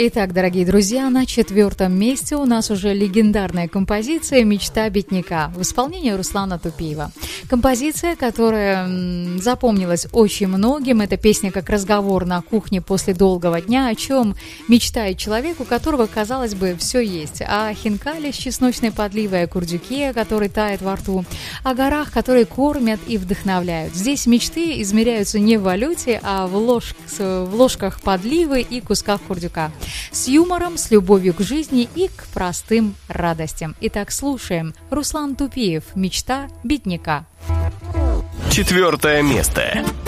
Итак, дорогие друзья, на 4-м месте у нас уже легендарная композиция «Мечта бедняка» в исполнении Руслана Тупиева. Композиция, которая запомнилась очень многим. Это песня как разговор на кухне после долгого дня, о чем мечтает человек, у которого, казалось бы, все есть. О хинкале с чесночной подливой, о курдюке, который тает во рту, о горах, которые кормят и вдохновляют. Здесь мечты измеряются не в валюте, а в ложках подливы и кусках курдюка. С юмором, с любовью к жизни и к простым радостям. Итак, слушаем. Руслан Тупиев «Мечта бедняка». 4 место.